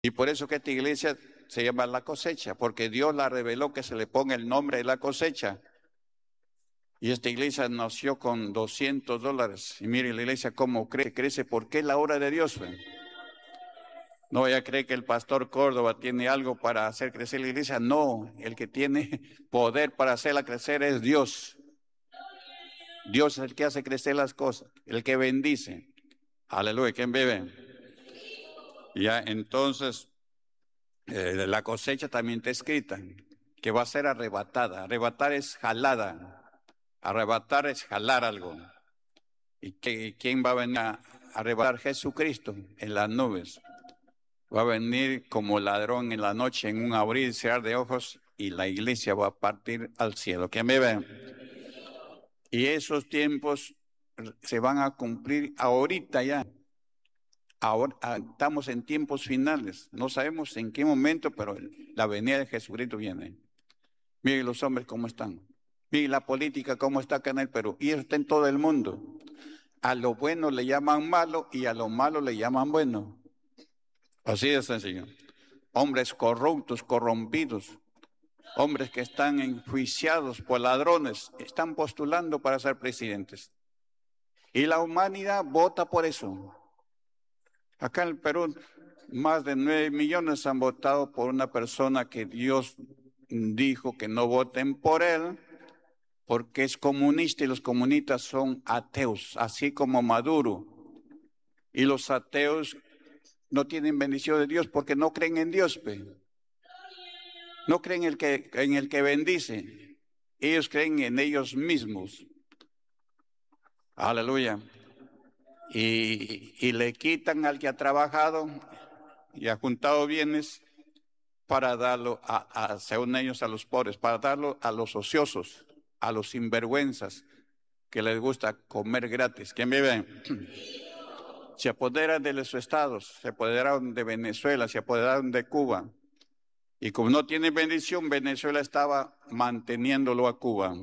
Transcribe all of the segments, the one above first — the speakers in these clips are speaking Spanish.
Y por eso que esta iglesia se llama La Cosecha, porque Dios la reveló que se le ponga el nombre de La Cosecha. Y esta iglesia nació con $200. Y mire la iglesia cómo crece, porque es la obra de Dios. No vaya a creer que el pastor Córdoba tiene algo para hacer crecer la iglesia. No, el que tiene poder para hacerla crecer es Dios. Dios es el que hace crecer las cosas, el que bendice. Aleluya, ¿quién vive? Ya, entonces, la cosecha también está escrita, que va a ser arrebatada. Arrebatar es jalada. Arrebatar es jalar algo. ¿Y quién va a venir a arrebatar? Jesucristo en las nubes. Va a venir como ladrón en la noche, en un abrir y cerrar de ojos, y la iglesia va a partir al cielo. ¿Quién me ve? Y esos tiempos se van a cumplir ahorita ya. Ahora estamos en tiempos finales. No sabemos en qué momento, pero la venida de Jesucristo viene. Miren los hombres cómo están. Miren la política cómo está acá en el Perú. Y eso está en todo el mundo. A lo bueno le llaman malo y a lo malo le llaman bueno. Así de sencillo. Hombres corruptos, corrompidos, hombres que están enjuiciados por ladrones, están postulando para ser presidentes. Y la humanidad vota por eso. Acá en el Perú, más de 9 millones han votado por una persona que Dios dijo que no voten por él, porque es comunista y los comunistas son ateos, así como Maduro. Y los ateos no tienen bendición de Dios porque no creen en Dios, no creen en el que bendice. Ellos creen en ellos mismos. Aleluya. Y le quitan al que ha trabajado y ha juntado bienes para darlo según ellos, a los pobres, para darlo a los ociosos, a los sinvergüenzas que les gusta comer gratis. ¿Quién vive? Se apoderan de los estados, se apoderaron de Venezuela, se apoderaron de Cuba. Y como no tiene bendición, Venezuela estaba manteniéndolo a Cuba.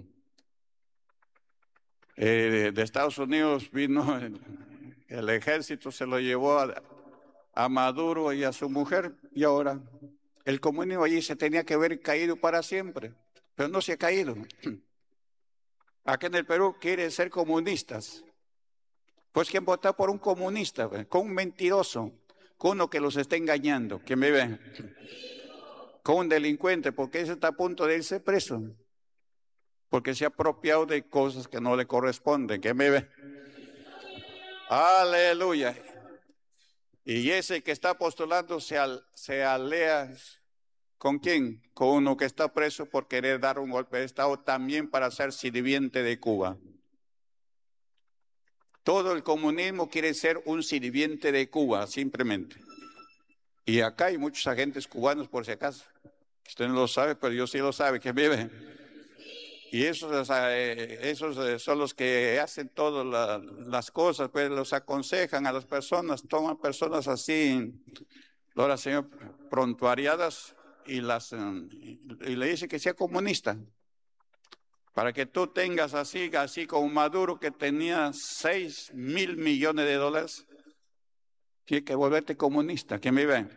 De Estados Unidos vino el ejército, se lo llevó a Maduro y a su mujer, y ahora el comunismo allí se tenía que haber caído para siempre, pero no se ha caído. Acá en el Perú quieren ser comunistas. Pues ¿quién vota por un comunista? Con un mentiroso, con uno que los está engañando, que me ve, con un delincuente, porque ese está a punto de irse preso, porque se ha apropiado de cosas que no le corresponden, que me ve. Aleluya. Y ese que está postulando se alea, ¿con quién? Con uno que está preso por querer dar un golpe de Estado también para ser sirviente de Cuba. Todo el comunismo quiere ser un sirviente de Cuba, simplemente. Y acá hay muchos agentes cubanos, por si acaso. Usted no lo sabe, pero yo sí lo sabe, que vive. Y esos son los que hacen todas las cosas, pues los aconsejan a las personas, toman personas así, ahora señor, prontuariadas, y le dice que sea comunista, para que tú tengas así como Maduro, que tenía 6.000 millones de dólares, tiene que volverte comunista. ¿Quién me ve?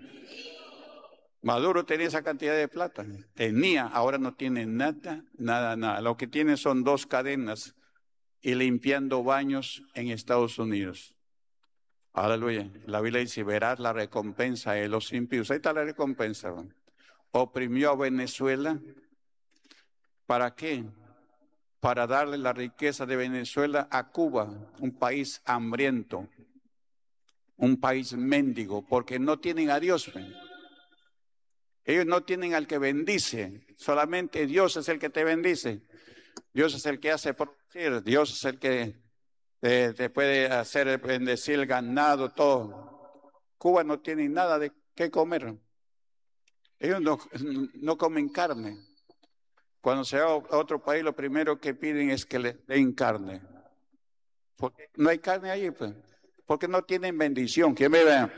Maduro tenía esa cantidad de plata, tenía, ahora no tiene nada, nada, nada. Lo que tiene son 2 cadenas y limpiando baños en Estados Unidos. Aleluya. La Biblia dice, verás la recompensa de los impíos. Ahí está la recompensa. Oprimió a Venezuela. ¿Para qué? Para darle la riqueza de Venezuela a Cuba, un país hambriento, un país mendigo, porque no tienen a Dios. Ellos no tienen al que bendice, solamente Dios es el que te bendice. Dios es el que hace producir, Dios es el que te puede hacer bendecir el ganado, todo. Cuba no tiene nada de qué comer. Ellos no comen carne. Cuando se va a otro país, lo primero que piden es que le den carne. Porque no hay carne allí, pues. Porque no tienen bendición. ¿Quién me ve?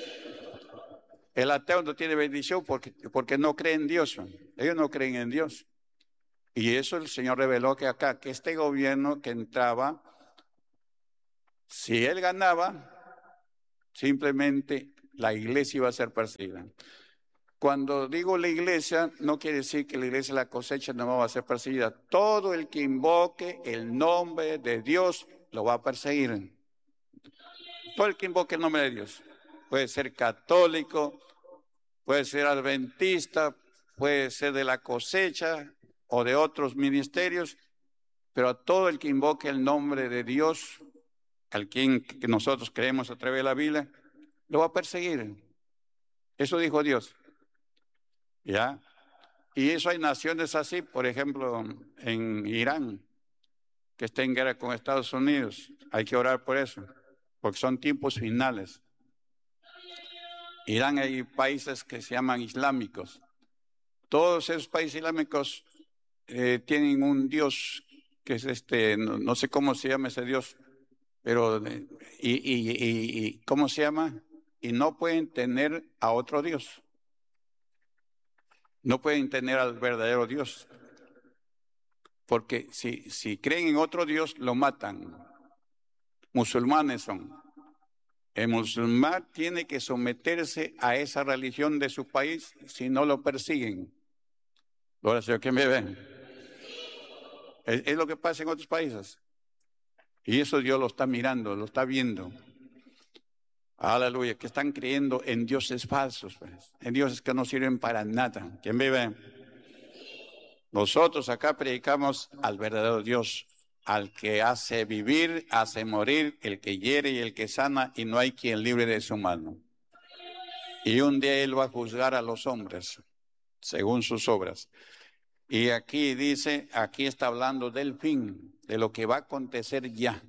El ateo no tiene bendición porque no cree en Dios. Ellos no creen en Dios. Y eso el Señor reveló que acá, que este gobierno que entraba, si él ganaba, simplemente la iglesia iba a ser perseguida. Cuando digo la iglesia, no quiere decir que la iglesia de la cosecha no va a ser perseguida. Todo el que invoque el nombre de Dios lo va a perseguir. Todo el que invoque el nombre de Dios. Puede ser católico, puede ser adventista, puede ser de la cosecha o de otros ministerios, pero a todo el que invoque el nombre de Dios, al quien que nosotros creemos a través de la Biblia, lo va a perseguir. Eso dijo Dios. ¿Ya? Y eso hay naciones así, por ejemplo, en Irán, que está en guerra con Estados Unidos. Hay que orar por eso, porque son tiempos finales. Irán hay países que se llaman islámicos. Todos esos países islámicos tienen un Dios que es no sé cómo se llama ese Dios, pero ¿cómo se llama? Y no pueden tener a otro Dios. No pueden tener al verdadero Dios. Porque si creen en otro Dios, lo matan. Musulmanes son. El musulmán tiene que someterse a esa religión de su país, si no lo persiguen. Ahora, señor, ¿quién me ve? Es lo que pasa en otros países. Y eso Dios lo está mirando, lo está viendo. Aleluya, que están creyendo en dioses falsos, pues, en dioses que no sirven para nada. ¿Quién vive? Nosotros acá predicamos al verdadero Dios, al que hace vivir, hace morir, el que hiere y el que sana, y no hay quien libre de su mano. Y un día Él va a juzgar a los hombres, según sus obras. Y aquí dice, aquí está hablando del fin, de lo que va a acontecer ya.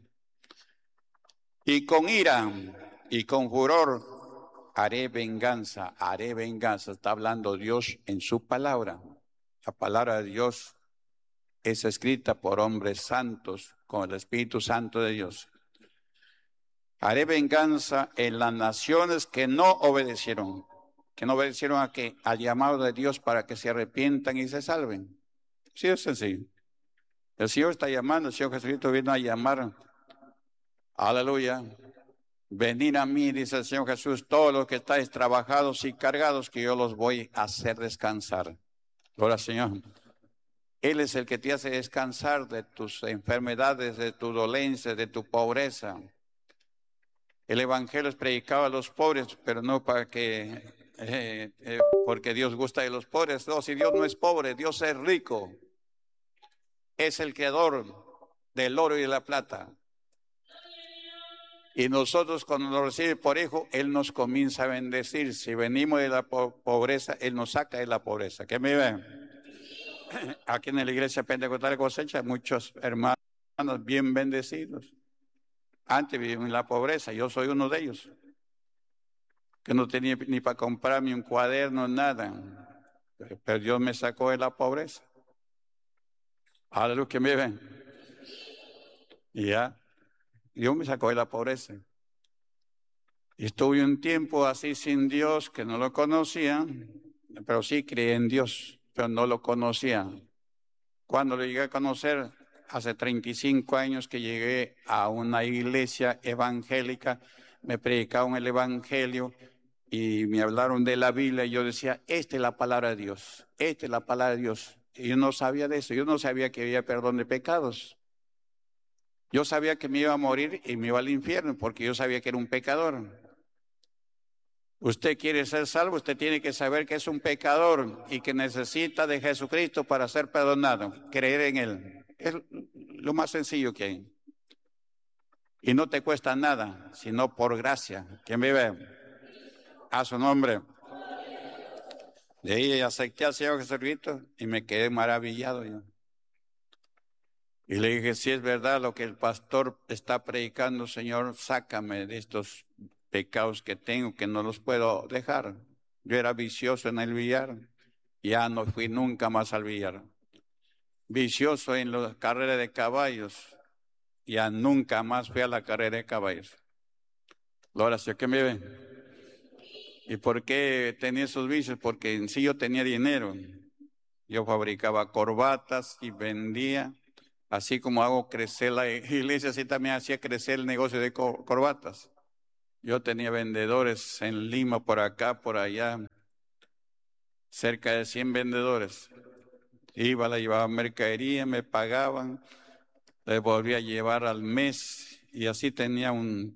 Y con ira y con furor haré venganza, está hablando Dios en su palabra. La palabra de Dios es escrita por hombres santos, con el Espíritu Santo de Dios. Haré venganza en las naciones que no obedecieron. ¿Que no obedecieron a qué? Al llamado de Dios para que se arrepientan y se salven. Sí, es sencillo. El Señor está llamando, el Señor Jesucristo vino a llamar. Aleluya. Venid a mí, dice el Señor Jesús, todos los que estáis trabajados y cargados, que yo los voy a hacer descansar. Gloria al Señor. Él es el que te hace descansar de tus enfermedades, de tu dolencia, de tu pobreza. El evangelio es predicado a los pobres, pero no para que, porque Dios gusta de los pobres. No, si Dios no es pobre, Dios es rico. Es el creador del oro y de la plata. Y nosotros cuando nos recibe por hijo, Él nos comienza a bendecir. Si venimos de la pobreza, Él nos saca de la pobreza. ¿Qué me ven? Aquí en la iglesia Pentecostal de Cosecha, muchos hermanos bien bendecidos. Antes vivían en la pobreza, yo soy uno de ellos. Que no tenía ni para comprarme un cuaderno, nada. Pero Dios me sacó de la pobreza. Aleluya, que me ven. Y ya, Dios me sacó de la pobreza. Y estuve un tiempo así sin Dios, que no lo conocía, pero sí creí en Dios, pero no lo conocía. Cuando lo llegué a conocer, hace 35 años que llegué a una iglesia evangélica, me predicaron el evangelio y me hablaron de la Biblia y yo decía, esta es la palabra de Dios, esta es la palabra de Dios. Y yo no sabía de eso, yo no sabía que había perdón de pecados. Yo sabía que me iba a morir y me iba al infierno porque yo sabía que era un pecador. Usted quiere ser salvo, usted tiene que saber que es un pecador y que necesita de Jesucristo para ser perdonado, creer en Él. Es lo más sencillo que hay. Y no te cuesta nada, sino por gracia. ¿Quién vive? A su nombre. De ahí acepté al Señor Jesucristo y me quedé maravillado yo. Y le dije, si es verdad lo que el pastor está predicando, Señor, sácame de estos pecados que tengo, que no los puedo dejar. Yo era vicioso en el billar, ya no fui nunca más al billar. Vicioso en las carreras de caballos, ya nunca más fui a la carrera de caballos. Ahora sí, ¿qué me ven? ¿Y por qué tenía esos vicios? Porque en sí yo tenía dinero. Yo fabricaba corbatas y vendía. Así como hago crecer la iglesia, así también hacía crecer el negocio de corbatas. Yo tenía vendedores en Lima, por acá, por allá, cerca de 100 vendedores. Iba, la llevaba mercadería, me pagaban, le volvía a llevar al mes y así tenía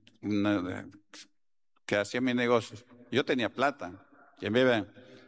que hacía mis negocios. Yo tenía plata, ¿quién vive?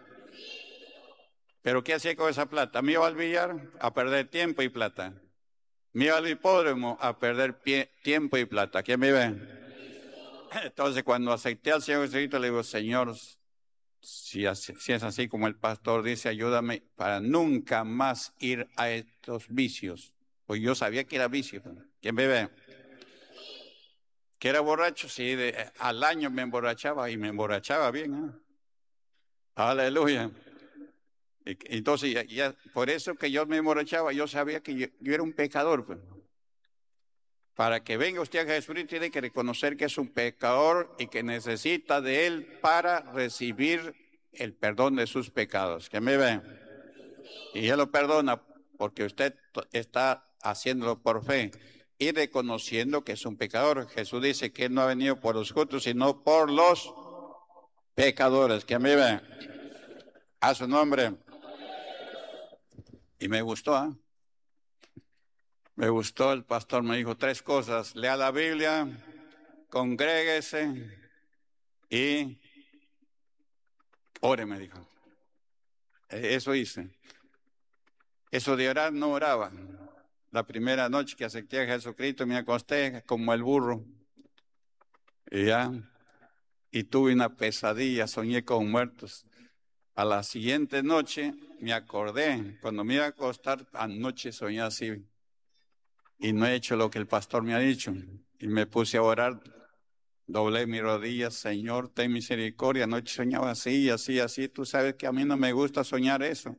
Pero ¿qué hacía con esa plata? Me iba al billar a perder tiempo y plata. Me iba al hipódromo a perder tiempo y plata. ¿Quién vive? Entonces cuando acepté al Señor Jesucristo le digo, Señor, si es así como el pastor dice, ayúdame para nunca más ir a estos vicios. Pues yo sabía que era vicio. ¿Quién vive? Que era borracho, sí, al año me emborrachaba y me emborrachaba bien. ¿Eh? Aleluya. Entonces, por eso que yo me emborrachaba, yo sabía que yo era un pecador. Pues. Para que venga usted a Jesucristo, tiene que reconocer que es un pecador y que necesita de Él para recibir el perdón de sus pecados. ¿Que me ve? Y Él lo perdona porque usted está haciéndolo por fe y reconociendo que es un pecador. Jesús dice que Él no ha venido por los justos, sino por los pecadores. ¿Que me ve? A su nombre. Y me gustó, ¿eh? Me gustó, el pastor me dijo 3 cosas: lea la Biblia, congréguese y ore, me dijo. Eso hice. Eso de orar no oraba. La primera noche que acepté a Jesucristo me acosté como el burro y tuve una pesadilla, soñé con muertos. A la siguiente noche me acordé, cuando me iba a acostar, anoche soñé así y no he hecho lo que el pastor me ha dicho y me puse a orar. Doblé mis rodillas, Señor, ten misericordia. Anoche soñaba así, así, así. Tú sabes que a mí no me gusta soñar eso.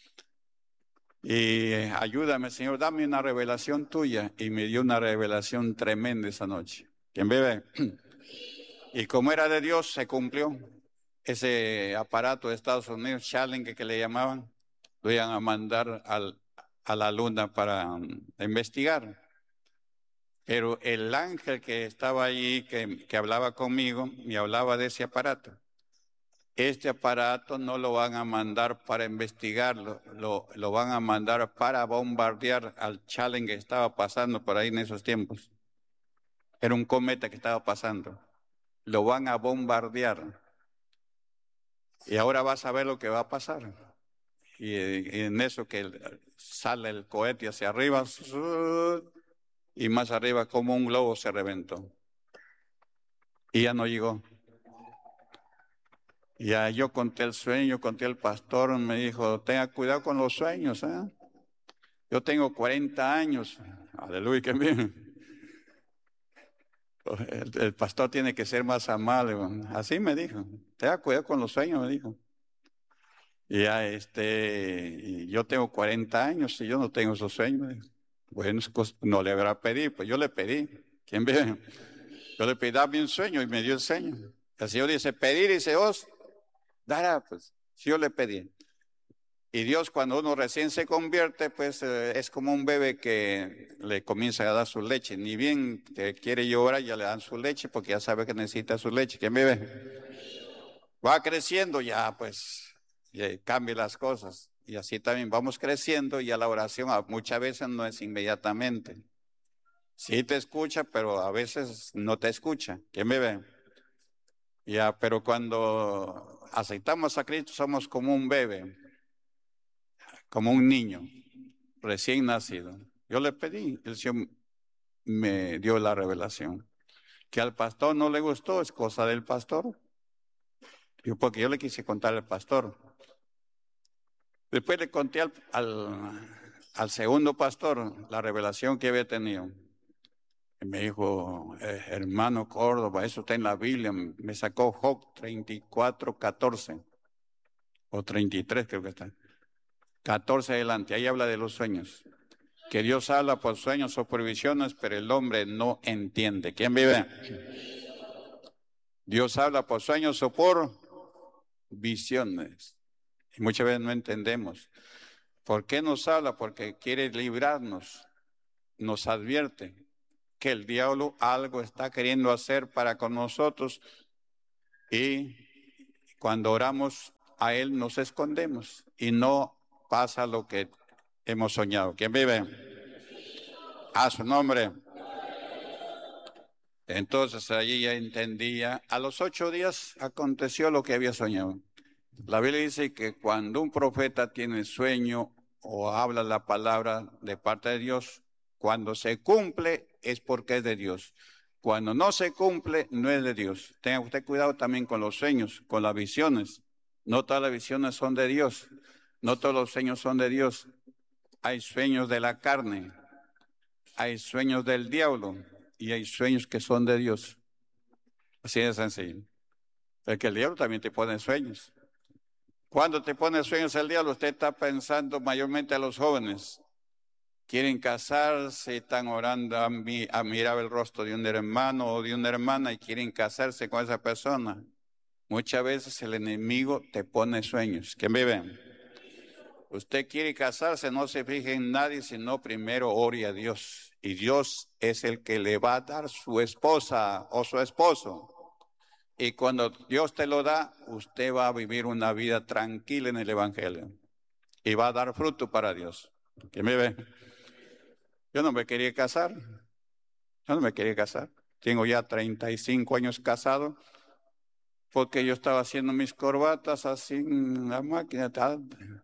Y ayúdame, Señor, dame una revelación tuya. Y me dio una revelación tremenda esa noche. ¿Quién vive? Y como era de Dios, se cumplió. Ese aparato de Estados Unidos, Challenge que le llamaban, lo iban a mandar a la luna para investigar. Pero el ángel que estaba allí, que hablaba conmigo, me hablaba de ese aparato. Este aparato no lo van a mandar para investigarlo, lo van a mandar para bombardear al Challenge que estaba pasando por ahí en esos tiempos. Era un cometa que estaba pasando. Lo van a bombardear. Y ahora vas a ver lo que va a pasar. Y en eso que sale el cohete hacia arriba, y más arriba como un globo se reventó. Y ya no llegó. Ya yo conté el sueño, conté al pastor, me dijo, tenga cuidado con los sueños, ¿eh? Yo tengo 40 años, aleluya, que bien. El pastor tiene que ser más amable, así me dijo, tenga cuidado con los sueños, me dijo. Y y yo tengo 40 años y yo no tengo esos sueños, me dijo. Bueno, no le habrá pedido, pues yo le pedí, ¿quién ve? Yo le pedí, dame un sueño y me dio el sueño. El Señor dice, pedir y se os dará, pues, si yo le pedí. Y Dios cuando uno recién se convierte, pues es como un bebé que le comienza a dar su leche. Ni bien que quiere llorar, ya le dan su leche porque ya sabe que necesita su leche. ¿Quién bebe? Va creciendo ya, pues cambia las cosas. Y así también vamos creciendo y a la oración muchas veces no es inmediatamente. Sí te escucha, pero a veces no te escucha. ¿Quién bebe? Ya, pero cuando aceptamos a Cristo somos como un bebé, como un niño recién nacido. Yo le pedí, el Señor me dio la revelación. Que al pastor no le gustó, es cosa del pastor. Porque yo le quise contar al pastor. Después le conté al segundo pastor la revelación que había tenido. Y me dijo, hermano Córdoba, eso está en la Biblia. Me sacó Job 34:14 o 33 creo que está. 14 adelante, ahí habla de los sueños. Que Dios habla por sueños o por visiones, pero el hombre no entiende. ¿Quién vive? Dios habla por sueños o por visiones. Y muchas veces no entendemos. ¿Por qué nos habla? Porque quiere librarnos, nos advierte. que el diablo algo está queriendo hacer para con nosotros y cuando oramos a Él nos escondemos y no pasa lo que hemos soñado. ¿Quién vive? A su nombre. Entonces allí ya entendía. A los 8 días aconteció lo que había soñado. La Biblia dice que cuando un profeta tiene sueño o habla la palabra de parte de Dios, cuando se cumple es porque es de Dios. Cuando no se cumple, no es de Dios. Tenga usted cuidado también con los sueños, con las visiones. No todas las visiones son de Dios. No todos los sueños son de Dios. Hay sueños de la carne. Hay sueños del diablo. Y hay sueños que son de Dios. Así de sencillo. Porque el diablo también te pone sueños. Cuando te pone sueños el diablo, usted está pensando mayormente a los jóvenes. Quieren casarse, están orando a mirar el rostro de un hermano o de una hermana y quieren casarse con esa persona. Muchas veces el enemigo te pone sueños. ¿Quién vive? Usted quiere casarse, no se fije en nadie, sino primero ore a Dios. Y Dios es el que le va a dar su esposa o su esposo. Y cuando Dios te lo da, usted va a vivir una vida tranquila en el Evangelio. Y va a dar fruto para Dios. ¿Quién me ve? Yo no me quería casar. Yo no me quería casar. Tengo ya 35 años casado. Porque yo estaba haciendo mis corbatas así en la máquina. Tal.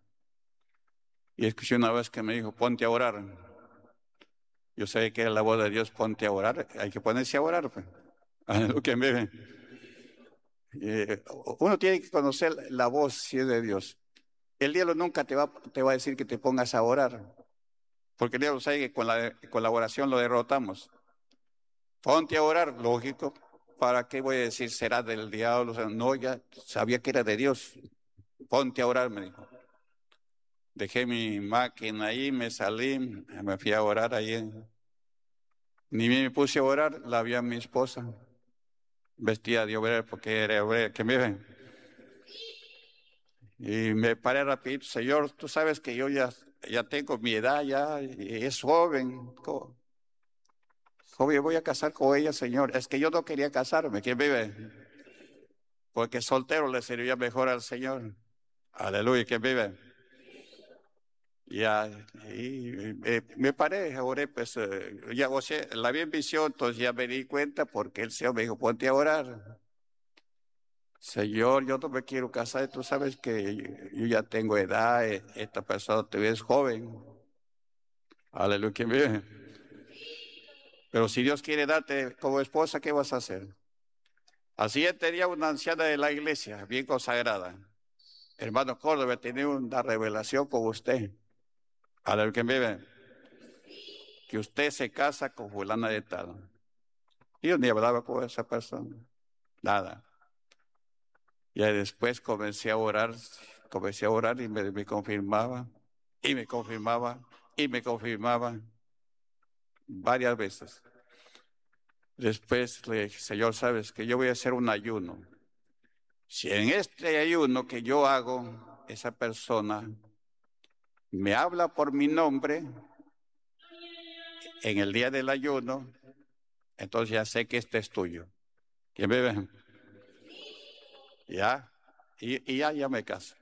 Y escuché una vez que me dijo, ponte a orar. Yo sé que era la voz de Dios, ponte a orar. Hay que ponerse a orar. Pues. ¿Quién me ve? Uno tiene que conocer la voz si es de Dios. El diablo nunca te va a decir que te pongas a orar, porque el diablo sabe que con la oración lo derrotamos. Ponte a orar, lógico. ¿Para qué voy a decir será del diablo? O sea, no, ya sabía que era de Dios. Ponte a orar, me dijo. Dejé mi máquina ahí, me salí, me fui a orar ahí. Ni me puse a orar, la vi a mi esposa, vestida de obrera porque era obrera, que me ven. Y me paré rapidito, Señor, tú sabes que yo ya tengo mi edad, ya y es joven. Joven, voy a casar con ella, Señor. Es que yo no quería casarme, ¿quién vive? Porque soltero le servía mejor al Señor. Aleluya, ¿quién vive? Ya, y me paré, oré, pues, ya, o sea, la vi en visión, entonces ya me di cuenta porque el Señor me dijo, ponte a orar. Señor, yo no me quiero casar, tú sabes que yo ya tengo edad, esta persona todavía es joven. Aleluya, ¿quién vive? Pero si Dios quiere darte como esposa, ¿qué vas a hacer? Así tenía una anciana de la iglesia, bien consagrada. Hermano Córdoba, tenía una revelación con usted. Aleluya, ¿quién vive? Que usted se casa con fulana de tal. Y yo ni hablaba con esa persona, nada. Y después comencé a orar y me confirmaba, y me confirmaba, y me confirmaba varias veces. Después le dije, Señor, sabes que yo voy a hacer un ayuno. Si en este ayuno que yo hago, esa persona me habla por mi nombre en el día del ayuno, entonces ya sé que este es tuyo. ¿Quién me ve? Ya, y ya me casé.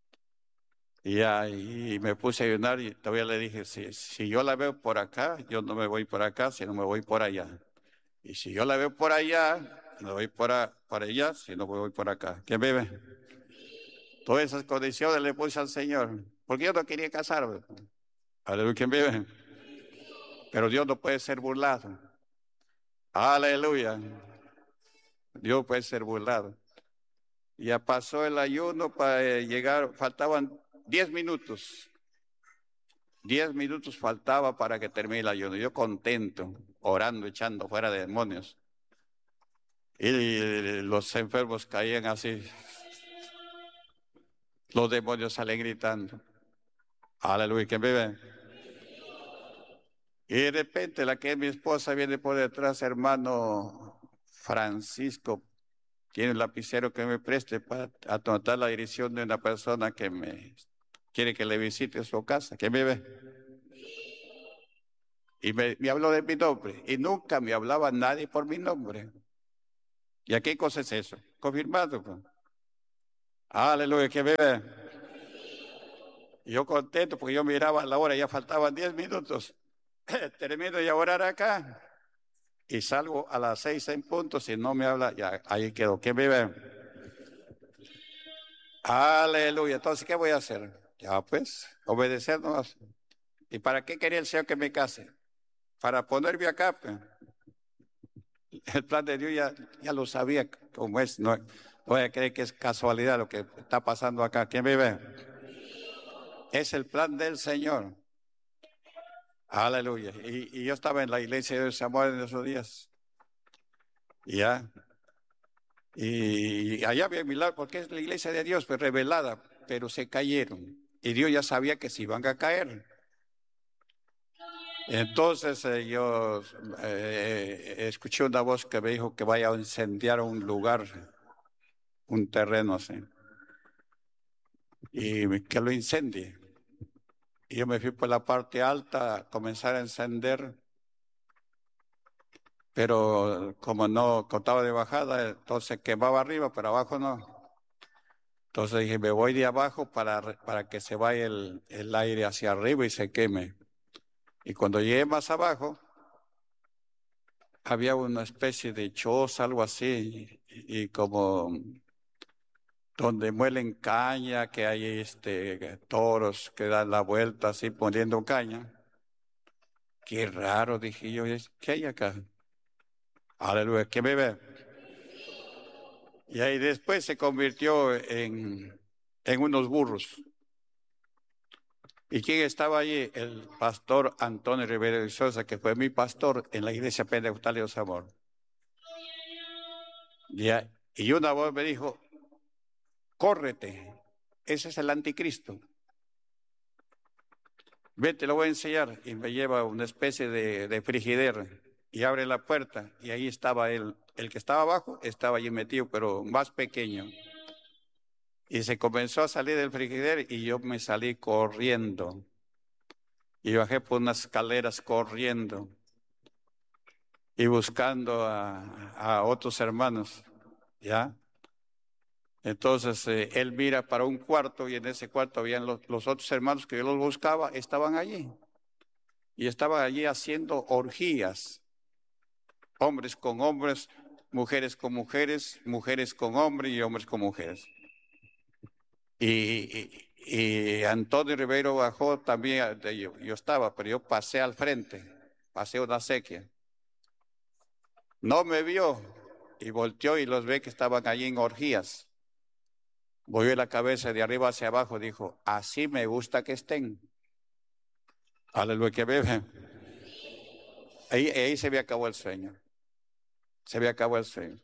Y me puse a ayunar y todavía le dije, si yo la veo por acá, yo no me voy por acá, sino me voy por allá. Y si yo la veo por allá, me voy para allá, si no me voy por acá. ¿Quién vive? Todas esas condiciones le puse al Señor, porque yo no quería casarme. Aleluya, ¿quién vive? Pero Dios no puede ser burlado. Aleluya. Dios puede ser burlado. Ya pasó el ayuno para llegar, faltaban 10 minutos. 10 minutos faltaba para que termine el ayuno. Yo contento, orando, echando fuera de demonios. Y los enfermos caían así. Los demonios salen gritando. Aleluya, ¿quién vive? Y de repente la que es mi esposa viene por detrás, hermano Francisco. Tiene el lapicero que me preste para anotar la dirección de una persona que me quiere que le visite su casa. ¿Quién vive? Y me habló de mi nombre. Y nunca me hablaba nadie por mi nombre. ¿Y a qué cosa es eso? Confirmado, pues. Aleluya, que bebé. Y yo contento porque yo miraba la hora, ya faltaban 10 minutos. Termino de orar acá y salgo a las 6 en punto. Si no me habla, ya ahí quedó. ¿Quién vive? Aleluya. Entonces, ¿qué voy a hacer? Ya pues, obedecer nomás. ¿Y para qué quería el Señor que me case? Para ponerme acá, pues. El plan de Dios ya lo sabía cómo es. No voy a creer que es casualidad lo que está pasando acá. ¿Quién vive? Es el plan del Señor. Aleluya. Y yo estaba en la iglesia de Samuel en esos días. Ya. Y allá había milagro, porque es la iglesia de Dios, pues revelada, pero se cayeron. Y Dios ya sabía que se iban a caer. Entonces yo escuché una voz que me dijo que vaya a incendiar un lugar, un terreno así, y que lo incendie. Y yo me fui por la parte alta a comenzar a encender, pero como no contaba de bajada, entonces quemaba arriba, pero abajo no. Entonces dije, me voy de abajo para que se vaya el aire hacia arriba y se queme. Y cuando llegué más abajo, había una especie de choza, algo así, y como donde muelen caña, que hay toros que dan la vuelta así poniendo caña. Qué raro, dije yo, ¿qué hay acá? Aleluya, ¿qué me ve? Y ahí después se convirtió en unos burros. ¿Y quién estaba allí? El pastor Antonio Rivera de Sosa, que fue mi pastor en la iglesia Pentecostal de Zamora. Y una voz me dijo, córrete, ese es el anticristo. Ven, te lo voy a enseñar. Y me lleva una especie de frigidera y abre la puerta y ahí estaba él. El que estaba abajo estaba allí metido, pero más pequeño. Y se comenzó a salir del frigidero y yo me salí corriendo. Y bajé por unas escaleras corriendo y buscando a otros hermanos, ¿ya? Entonces él mira para un cuarto y en ese cuarto habían los otros hermanos que yo los buscaba, estaban allí. Y estaban allí haciendo orgías, hombres con hombres, mujeres con mujeres, mujeres con hombres y hombres con mujeres. Y Antonio Ribeiro bajó también, yo estaba, pero yo pasé al frente, pasé una sequía. No me vio y volteó y los ve que estaban allí en orgías. Movió la cabeza de arriba hacia abajo, dijo, así me gusta que estén. Aleluya, que beben. Ahí se me acabó el sueño. Se me acabó el sueño.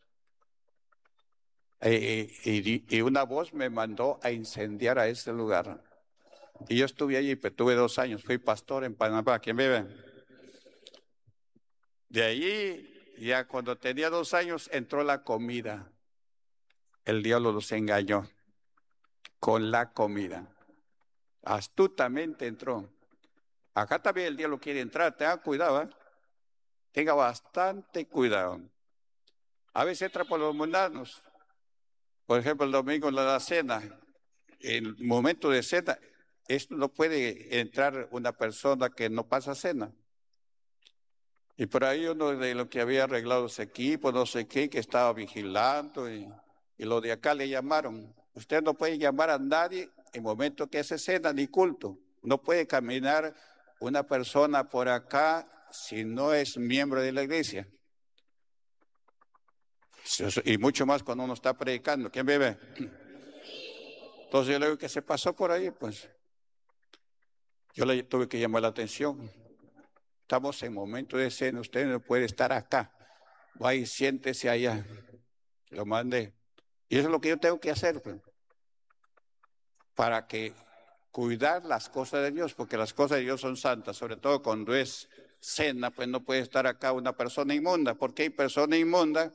Y una voz me mandó a incendiar a ese lugar. Y yo estuve allí, pues tuve 2 años, fui pastor en Panamá. ¿Quién vive? De allí, ya cuando tenía 2 años, entró la comida. El diablo los engañó con la comida. Astutamente entró. Acá también el diablo quiere entrar, tenga cuidado, ¿eh? Tenga bastante cuidado. A veces entra por los mundanos. Por ejemplo, el domingo en la cena, en el momento de cena, esto no puede entrar una persona que no pasa cena. Y por ahí uno de los que había arreglado ese equipo, no sé qué, que estaba vigilando y los de acá le llamaron. Usted no puede llamar a nadie en momento que se cena ni culto. No puede caminar una persona por acá si no es miembro de la iglesia. Y mucho más cuando uno está predicando. ¿Quién vive? Entonces yo le digo que se pasó por ahí, pues. Yo le tuve que llamar la atención. Estamos en momento de cena, usted no puede estar acá. Vaya y siéntese allá. Lo mandé. Y eso es lo que yo tengo que hacer, pues, para que cuidar las cosas de Dios, porque las cosas de Dios son santas, sobre todo cuando es cena, pues no puede estar acá una persona inmunda, porque hay persona inmunda.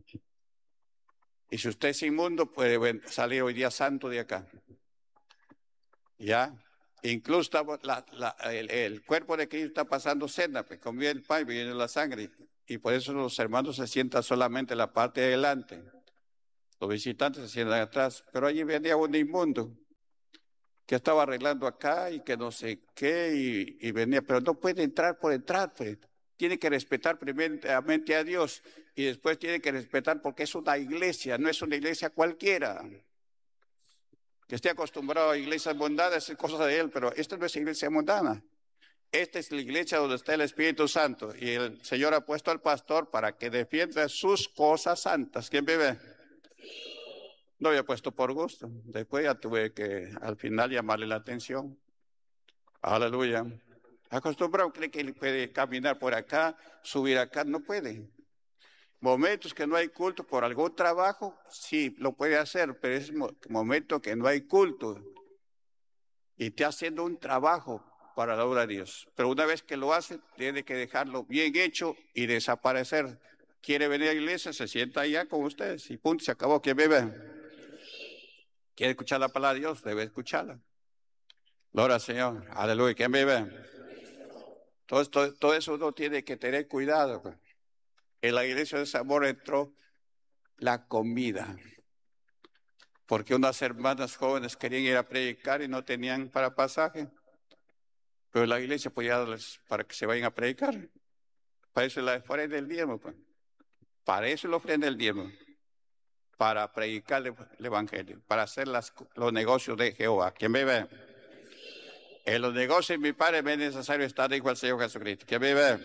Y si usted es inmundo, puede salir hoy día santo de acá. ¿Ya? Incluso el cuerpo de Cristo está pasando cena, pues comía el pan y viene la sangre. Y por eso los hermanos se sientan solamente en la parte de adelante. Los visitantes se sientan atrás. Pero allí venía un inmundo que estaba arreglando acá y que no sé qué, y venía, pero no puede entrar por entrar, pues. Tiene que respetar primeramente a Dios y después tiene que respetar porque es una iglesia, no es una iglesia cualquiera. Que esté acostumbrado a iglesias mundanas es cosa de él, pero esta no es iglesia mundana. Esta es la iglesia donde está el Espíritu Santo y el Señor ha puesto al pastor para que defienda sus cosas santas. ¿Quién vive? No había puesto por gusto. Después ya tuve que al final llamarle la atención. Aleluya. Acostumbrado, cree que él puede caminar por acá, subir acá, no puede. Momentos que no hay culto por algún trabajo, sí, lo puede hacer, pero es momento que no hay culto y está haciendo un trabajo para la obra de Dios. Pero una vez que lo hace, tiene que dejarlo bien hecho y desaparecer. Quiere venir a la iglesia, se sienta allá con ustedes y punto, se acabó. ¿Quién vive? ¿Quiere escuchar la palabra de Dios? Debe escucharla. Gloria al Señor. Aleluya. ¿Quién vive? Todo eso uno tiene que tener cuidado. Pues. En la iglesia de Zamora entró la comida, porque unas hermanas jóvenes querían ir a predicar y no tenían para pasaje, pero la iglesia podía darles para que se vayan a predicar. Para eso la ofrenda del diezmo, pues. Para eso la ofrenda del diezmo, para predicar el evangelio, para hacer los negocios de Jehová. ¿Quién vive? En los negocios de mi Padre me es necesario estar, dijo el Señor Jesucristo. ¿Quién vive?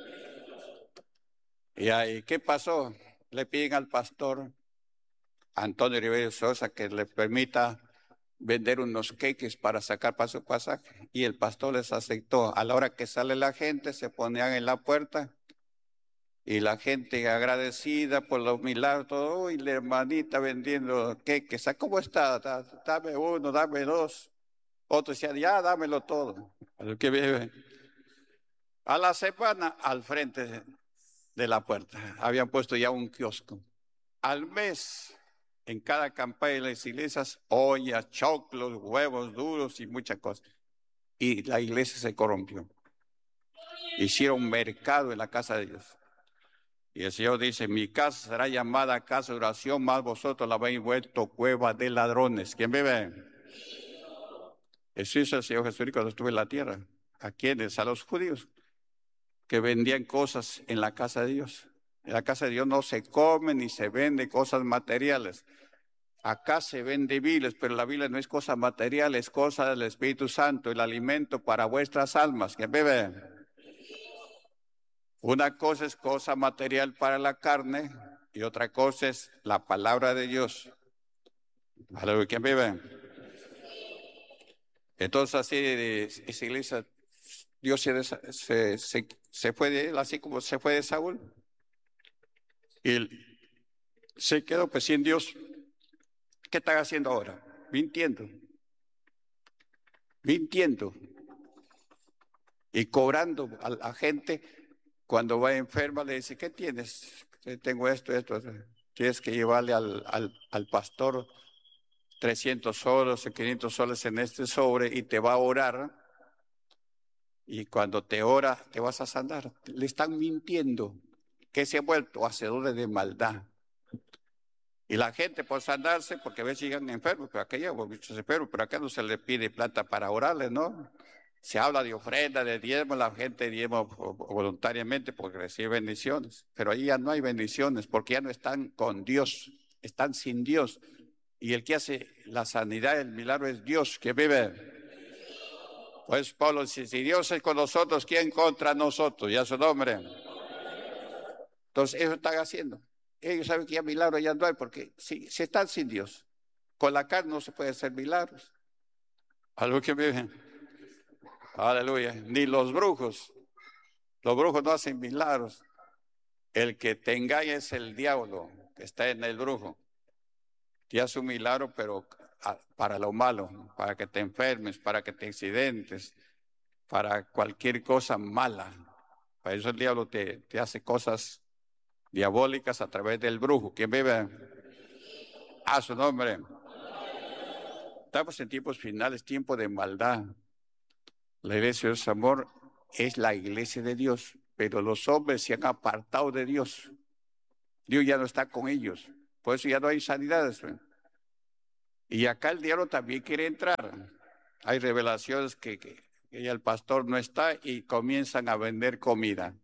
Y ahí, ¿qué pasó? Le piden al pastor Antonio Rivera Sosa que le permita vender unos queques para sacar para su pasaje. Y el pastor les aceptó. A la hora que sale la gente, se ponían en la puerta y la gente agradecida por los milagros, todo, y la hermanita vendiendo queques. ¿Cómo está? Dame uno, dame dos. Otro decía, ya dámelo todo. A lo que vive. A la semana, al frente de la puerta, habían puesto ya un kiosco. Al mes, en cada campaña de las iglesias, ollas, choclos, huevos duros y muchas cosas. Y la iglesia se corrompió. Hicieron mercado en la casa de Dios. Y el Señor dice, mi casa será llamada casa de oración, más vosotros la habéis vuelto cueva de ladrones. ¿Quién vive? Eso hizo el Señor Jesucristo cuando estuvo en la tierra. ¿A quiénes? A los judíos que vendían cosas en la casa de Dios. En la casa de Dios no se come ni se vende cosas materiales. Acá se vende viles, pero la Biblia no es cosa material, es cosa del Espíritu Santo, el alimento para vuestras almas. ¿Quién vive? Una cosa es cosa material para la carne y otra cosa es la palabra de Dios. Aleluya. ¿Quién vive? Entonces así esa iglesia, Dios se fue de él, así como se fue de Saúl. Y se quedó pues sin Dios. ¿Qué están haciendo ahora? Mintiendo. Mintiendo. Y cobrando a la gente. Cuando va enferma le dice, ¿qué tienes? Tengo esto. Tienes que llevarle al pastor 300 soles o 500 soles en este sobre y te va a orar. Y cuando te ora, te vas a sanar. Le están mintiendo. Que se ha vuelto hacedores de maldad. Y la gente por sanarse, porque a veces llegan enfermos, pero acá llegan muchos enfermos, pero acá no se le pide plata para orarles, ¿no? Se habla de ofrenda, de diezmo, la gente diezma voluntariamente porque recibe bendiciones, pero ahí ya no hay bendiciones porque ya no están con Dios, están sin Dios. Y el que hace la sanidad, el milagro es Dios que vive. Pues Pablo dice, si Dios es con nosotros, ¿quién contra nosotros? Ya su nombre. Entonces, eso están haciendo. Ellos saben que ya milagros ya no hay porque si están sin Dios, con la carne no se puede hacer milagros. Algo que viven. Aleluya. Ni los brujos no hacen milagros. El que te engaña es el diablo que está en el brujo. Te hace un milagro, pero para lo malo, para que te enfermes, para que te accidentes, para cualquier cosa mala. Para eso el diablo te hace cosas diabólicas a través del brujo. ¿Quién vive? A su nombre. Estamos en tiempos finales, tiempo de maldad. La iglesia de amor es la iglesia de Dios, pero los hombres se han apartado de Dios. Dios ya no está con ellos, por eso ya no hay sanidades. Y acá el diablo también quiere entrar. Hay revelaciones que ya el pastor no está y comienzan a vender comida.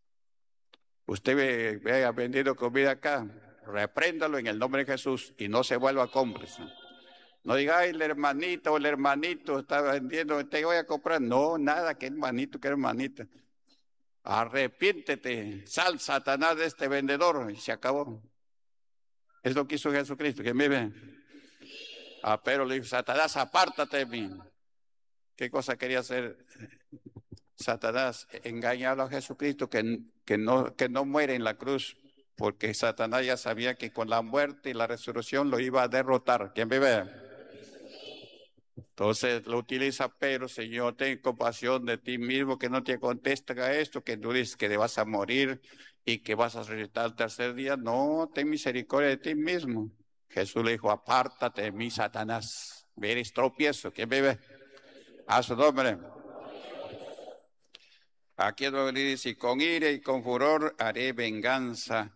Usted vea vendiendo comida acá, repréndalo en el nombre de Jesús y no se vuelva cómplice. No diga, ay, el hermanito o el hermanito está vendiendo, te voy a comprar. No, nada, que hermanito, que hermanita. Arrepiéntete, sal Satanás de este vendedor y se acabó. Es lo que hizo Jesucristo, que mire. A Pedro le dijo, Satanás, apártate de mí. ¿Qué cosa quería hacer Satanás? Engañarlo a Jesucristo que no muere en la cruz, porque Satanás ya sabía que con la muerte y la resurrección lo iba a derrotar. ¿Quién vive? Entonces lo utiliza Pedro, Señor, ten compasión de ti mismo, que no te contestan a esto, que tú dices que te vas a morir y que vas a resucitar al tercer día. No, ten misericordia de ti mismo. Jesús le dijo, apártate de mí, Satanás. Eres tropiezo. ¿Quién vive? A su nombre. Aquí es donde dice, y con ira y con furor haré venganza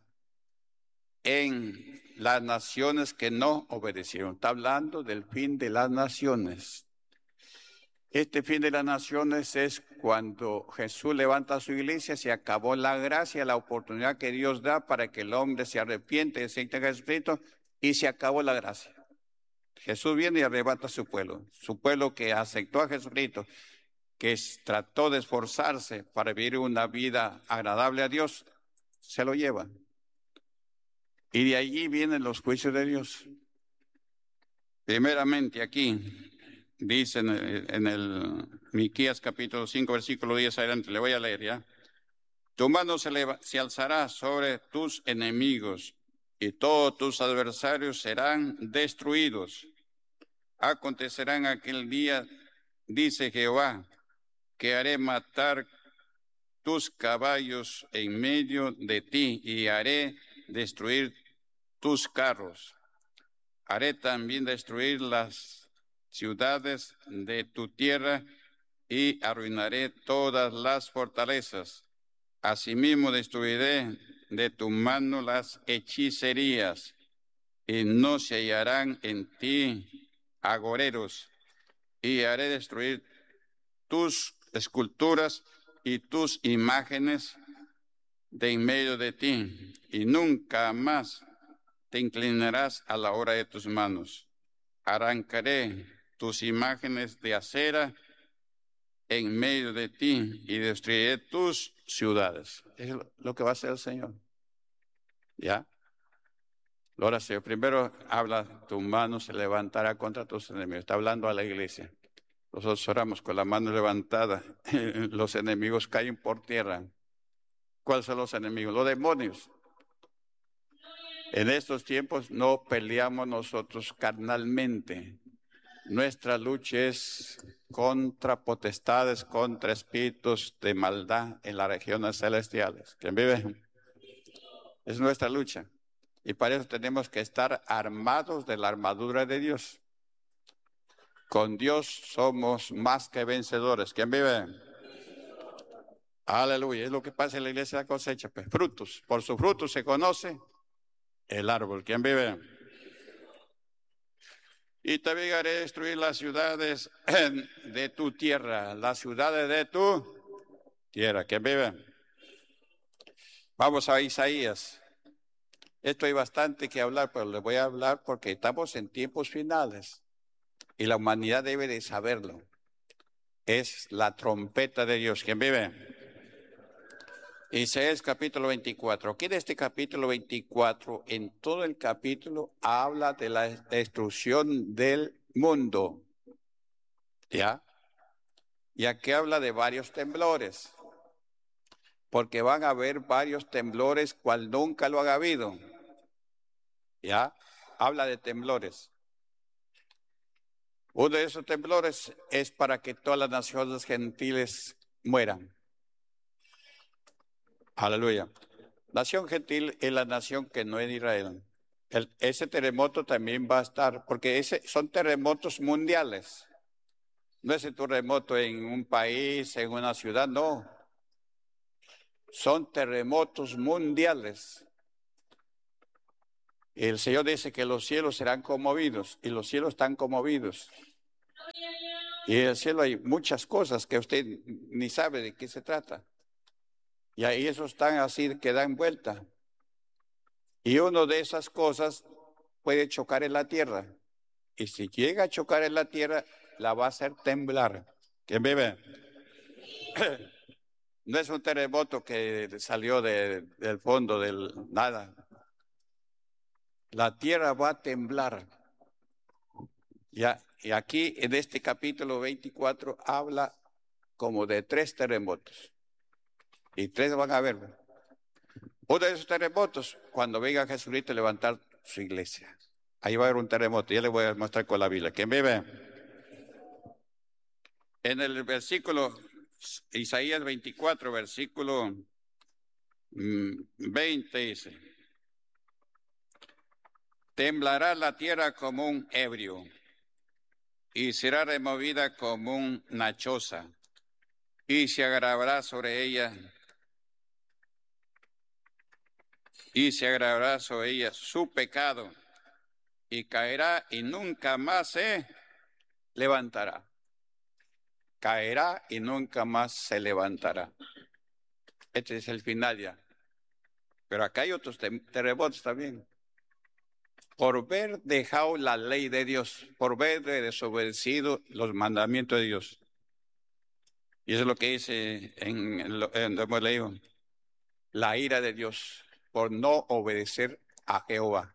en las naciones que no obedecieron. Está hablando del fin de las naciones. Este fin de las naciones es cuando Jesús levanta su iglesia, se acabó la gracia, la oportunidad que Dios da para que el hombre se arrepiente y se integre a Jesucristo, y se acabó la gracia. Jesús viene y arrebata a su pueblo que aceptó a Jesucristo, que trató de esforzarse para vivir una vida agradable a Dios, se lo lleva. Y de allí vienen los juicios de Dios. Primeramente aquí, dice en el Miqueas capítulo 5, versículo 10 adelante, le voy a leer ya. Tu mano se alzará sobre tus enemigos y todos tus adversarios serán destruidos. Acontecerá en aquel día, dice Jehová, que haré matar tus caballos en medio de ti y haré destruir tus carros. Haré también destruir las ciudades de tu tierra y arruinaré todas las fortalezas. Asimismo destruiré de tu mano las hechicerías y no se hallarán en ti agoreros, y haré destruir tus esculturas y tus imágenes de en medio de ti, y nunca más te inclinarás a la obra de tus manos. Arrancaré tus imágenes de acera en medio de ti y destruiré tus ciudades. Es lo que va a hacer el Señor. ¿Ya? Ahora, Señor, primero habla, tu mano se levantará contra tus enemigos. Está hablando a la iglesia. Nosotros oramos con la mano levantada. Los enemigos caen por tierra. ¿Cuáles son los enemigos? Los demonios. En estos tiempos no peleamos nosotros carnalmente. Nuestra lucha es contra potestades, contra espíritus de maldad en las regiones celestiales. ¿Quién vive? Es nuestra lucha. Y para eso tenemos que estar armados de la armadura de Dios. Con Dios somos más que vencedores. ¿Quién vive? Aleluya. Es lo que pasa en la iglesia de la cosecha. Pues, frutos. Por sus frutos se conoce el árbol. ¿Quién vive? Y también haré destruir las ciudades de tu tierra. Las ciudades de tu tierra. ¿Quién vive? Vamos a Isaías. Esto hay bastante que hablar, pero les voy a hablar porque estamos en tiempos finales. Y la humanidad debe de saberlo. Es la trompeta de Dios. ¿Quién vive? Isaías capítulo 24. Aquí en este capítulo 24, en todo el capítulo, habla de la destrucción del mundo. ¿Ya? Y aquí habla de varios temblores. Porque van a haber varios temblores cual nunca lo ha habido. ¿Ya? Habla de temblores. Uno de esos temblores es para que todas las naciones gentiles mueran. Aleluya. Nación gentil es la nación que no es Israel. Ese terremoto también va a estar, porque son terremotos mundiales. No es un terremoto en un país, en una ciudad, no. Son terremotos mundiales. El Señor dice que los cielos serán conmovidos y los cielos están conmovidos. Y en el cielo hay muchas cosas que usted ni sabe de qué se trata. Y ahí esos están así que dan vuelta. Y una de esas cosas puede chocar en la tierra. Y si llega a chocar en la tierra, la va a hacer temblar. ¿Quién vive? No es un terremoto que salió del fondo del nada. La tierra va a temblar. Ya, y aquí en este capítulo 24 habla como de 3 terremotos. Y 3 van a haber. Uno de esos terremotos, cuando venga Jesucristo a levantar su iglesia. Ahí va a haber un terremoto. Ya le voy a mostrar con la Biblia. ¿Quién vive? En el versículo, Isaías 24, versículo 20 dice: temblará la tierra como un ebrio y será removida como una choza y se agravará sobre ella su pecado y caerá y nunca más se levantará. Caerá y nunca más se levantará. Este es el final ya. Pero acá hay otros terremotos también. Por ver dejado la ley de Dios, por ver desobedecido los mandamientos de Dios. Y eso es lo que dice hemos leído, la ira de Dios por no obedecer a Jehová.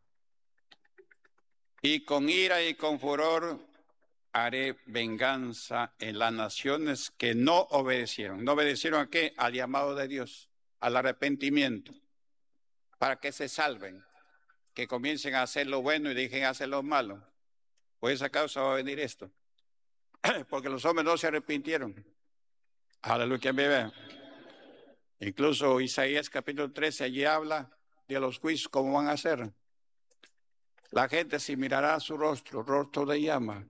Y con ira y con furor haré venganza en las naciones que no obedecieron. ¿No obedecieron a qué? Al llamado de Dios, al arrepentimiento, para que se salven, que comiencen a hacer lo bueno y dejen hacer lo malo. Por esa causa va a venir esto. Porque los hombres no se arrepintieron. Aleluya, me ve. Incluso Isaías capítulo 13 allí habla de los juicios, cómo van a ser. La gente se mirará a su rostro de llama,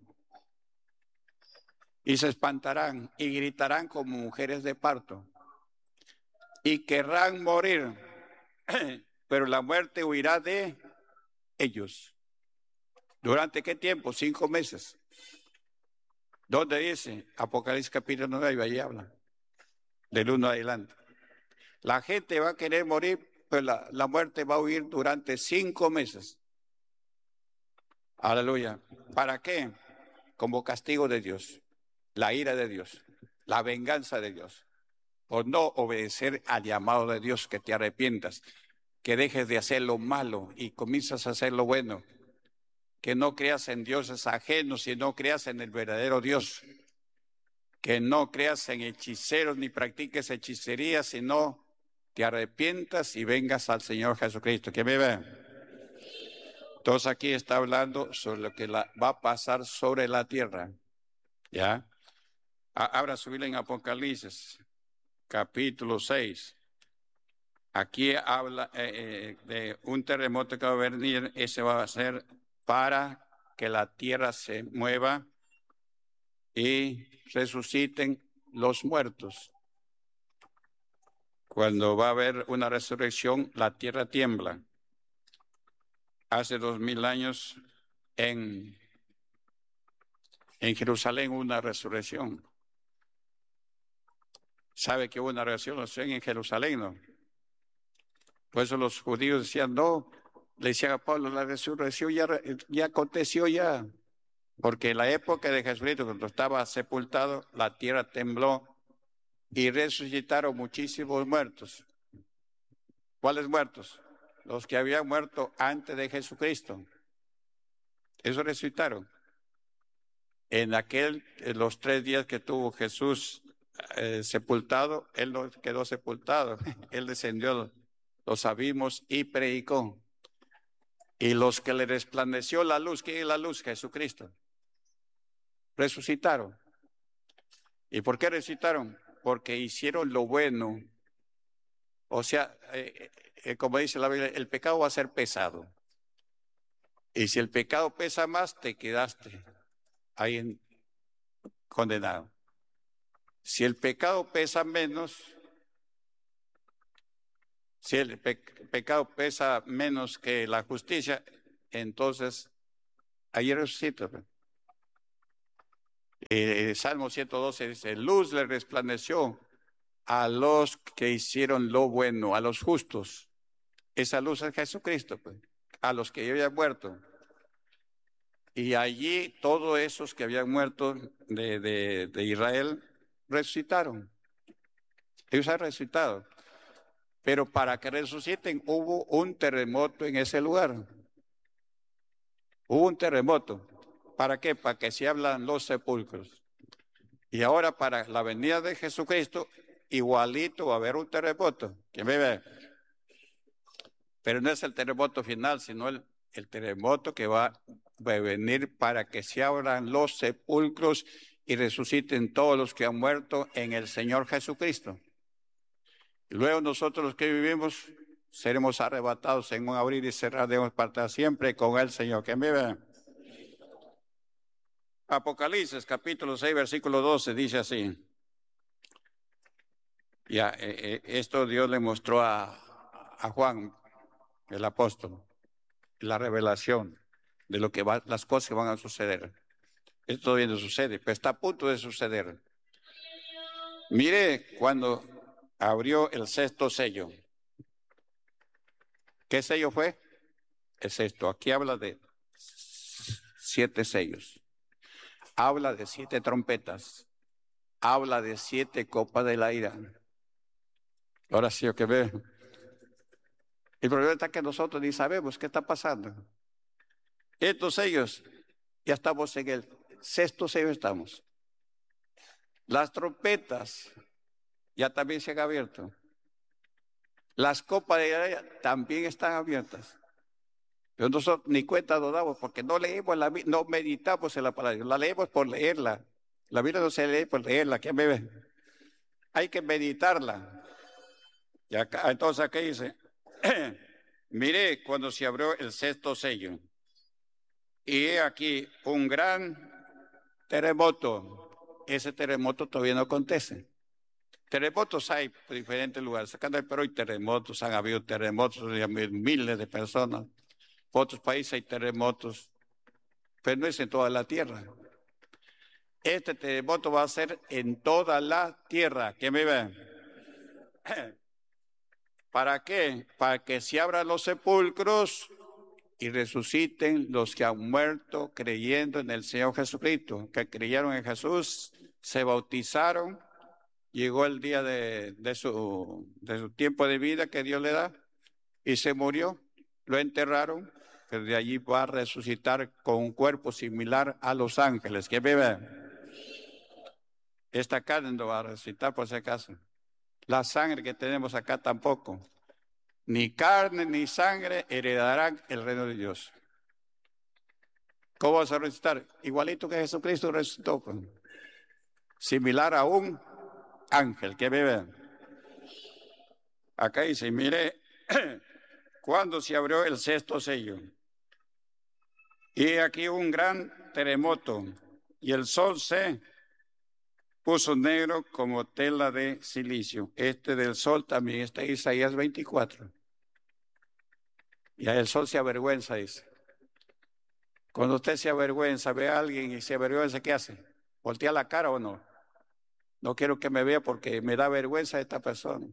y se espantarán y gritarán como mujeres de parto, y querrán morir, pero la muerte huirá de ellos. ¿Durante qué tiempo? 5 meses. ¿Dónde dice? Apocalipsis capítulo 9, ahí habla, del 1 adelante. La gente va a querer morir, pero la muerte va a huir durante 5 meses. Aleluya. ¿Para qué? Como castigo de Dios, la ira de Dios, la venganza de Dios, por no obedecer al llamado de Dios, que te arrepientas, que dejes de hacer lo malo y comienzas a hacer lo bueno, que no creas en dioses ajenos y no creas en el verdadero Dios, que no creas en hechiceros ni practiques hechicería, sino te arrepientas y vengas al Señor Jesucristo. ¿Quién me ve? Entonces aquí está hablando sobre lo que va a pasar sobre la tierra. ¿Ya? Ahora subir en Apocalipsis, capítulo 6. Aquí habla de un terremoto que va a venir. Ese va a ser para que la tierra se mueva y resuciten los muertos. Cuando va a haber una resurrección, la tierra tiembla. Hace 2000 años en Jerusalén una resurrección. ¿Sabe que hubo una resurrección en Jerusalén, no? Por eso los judíos decían, no, le decían a Pablo, la resurrección ya aconteció ya. Porque en la época de Jesucristo, cuando estaba sepultado, la tierra tembló y resucitaron muchísimos muertos. ¿Cuáles muertos? Los que habían muerto antes de Jesucristo. Esos resucitaron. En los 3 días que tuvo Jesús sepultado, él no quedó sepultado. Él descendió los abismos y predicó. Y los que le resplandeció la luz, ¿quién es la luz? Jesucristo. Resucitaron. ¿Y por qué resucitaron? Porque hicieron lo bueno. O sea, como dice la Biblia, el pecado va a ser pesado. Y si el pecado pesa más, te quedaste ahí condenado. Si el pecado pesa menos, si el pecado pesa menos que la justicia, entonces ahí resucita. Salmo 112 dice, luz le resplandeció a los que hicieron lo bueno, a los justos. Esa luz es Jesucristo, pues, a los que habían muerto. Y allí todos esos que habían muerto de Israel resucitaron. Ellos han resucitado. Pero para que resuciten hubo un terremoto en ese lugar. Hubo un terremoto. ¿Para qué? Para que se abran los sepulcros. Y ahora para la venida de Jesucristo, igualito va a haber un terremoto. ¿Quién me ve? Pero no es el terremoto final, sino el terremoto que va a venir para que se abran los sepulcros y resuciten todos los que han muerto en el Señor Jesucristo. Y luego nosotros los que vivimos seremos arrebatados en un abrir y cerrar de para siempre con el Señor. ¿Quién vive? Apocalipsis capítulo 6 versículo 12 dice así. Ya, esto Dios le mostró a Juan, el apóstol, la revelación de lo que va, las cosas que van a suceder. Esto todavía no sucede, pero está a punto de suceder. Mire cuando abrió el sexto sello. ¿Qué sello fue? El sexto. Aquí habla de 7 sellos. Habla de 7 trompetas. Habla de 7 copas de la ira. Ahora sí, que ve. El problema está que nosotros ni sabemos qué está pasando. Estos sellos, ya estamos en el sexto sello estamos. Las trompetas ya también se han abierto. Las copas de la ira también están abiertas. Pero nosotros ni cuenta nos damos porque no leemos la Biblia, no meditamos en la palabra, la leemos por leerla. La Biblia no se lee por leerla, ¿quién me ve? Hay que meditarla. Y acá, entonces aquí dice, mire cuando se abrió el sexto sello. Y he aquí un gran terremoto. Ese terremoto todavía no acontece. Terremotos hay por diferentes lugares. Acá en el Perú hay terremotos, han habido terremotos de miles de personas. En otros países hay terremotos, pero no es en toda la tierra. Este terremoto va a ser en toda la tierra. ¿Quién me ve? ¿Para qué? Para que se abran los sepulcros y resuciten los que han muerto creyendo en el Señor Jesucristo, que creyeron en Jesús, se bautizaron, llegó el día de su tiempo de vida que Dios le da y se murió, lo enterraron, pero de allí va a resucitar con un cuerpo similar a los ángeles. ¿Quién vive? Esta carne no va a resucitar por si acaso. La sangre que tenemos acá tampoco. Ni carne ni sangre heredarán el reino de Dios. ¿Cómo vas a resucitar? Igualito que Jesucristo resucitó. Similar a un ángel. ¿Qué vive? Acá dice, mire, cuando se abrió el sexto sello. Y aquí un gran terremoto. Y el sol se puso negro como tela de silicio. Este del sol también está en Isaías 24. Y el sol se avergüenza, dice. Cuando usted se avergüenza, ve a alguien y se avergüenza, ¿qué hace? ¿Voltea la cara o no? No quiero que me vea porque me da vergüenza esta persona.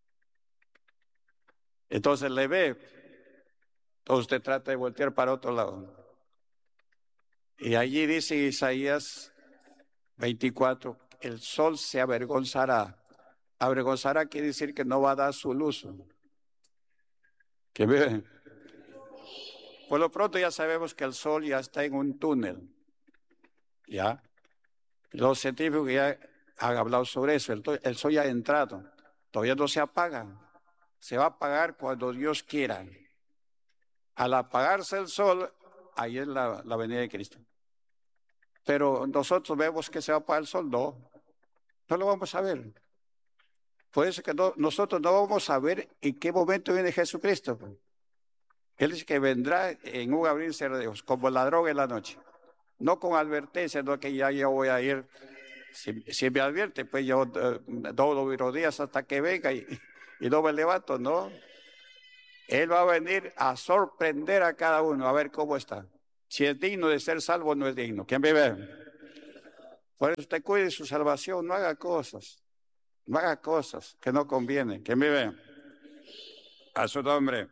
Entonces le ve. Entonces usted trata de voltear para otro lado. Y allí dice Isaías 24, el sol se avergonzará. Avergonzará quiere decir que no va a dar su luz. ¿Qué ve? Por lo pronto ya sabemos que el sol ya está en un túnel. ¿Ya? Los científicos ya han hablado sobre eso. El sol ya ha entrado. Todavía no se apaga. Se va a apagar cuando Dios quiera. Al apagarse el sol, ahí es la venida de Cristo. Pero nosotros vemos que se va a apagar el sol. No lo vamos a ver. Por eso que nosotros no vamos a ver en qué momento viene Jesucristo. Él dice que vendrá en un abrir y cerrar de ojos, como ladrón en la noche. No con advertencia, no que ya yo voy a ir si me advierte, pues yo doblo mis rodillas hasta que venga y no me levanto, no. Él va a venir a sorprender a cada uno, a ver cómo está. Si es digno de ser salvo o no es digno. ¿Quién vive? Por eso usted cuide su salvación, no haga cosas. No haga cosas que no convienen. ¿Quién vive? A su nombre.